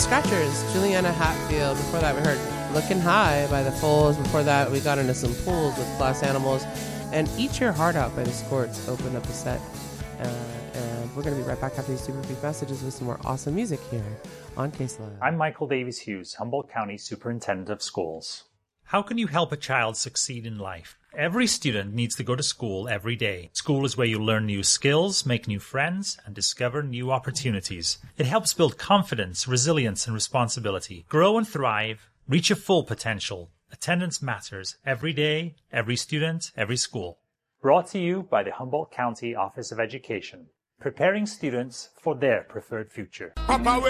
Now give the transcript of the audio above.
Scratchers, Juliana Hatfield. Before that, we heard Looking High by the Foals. Before that, we got into some pools with Glass Animals. And Eat Your Heart Out by the Squirts opened up the set. And we're going to be right back after these super brief messages with some more awesome music here on Case Lab. I'm Michael Davies Hughes, Humboldt County Superintendent of Schools. How can you help a child succeed in life? Every student needs to go to school every day. School is where you learn new skills, make new friends, and discover new opportunities. It helps build confidence, resilience, and responsibility. Grow and thrive. Reach your full potential. Attendance matters every day, every student, every school. Brought to you by the Humboldt County Office of Education, preparing students for their preferred future.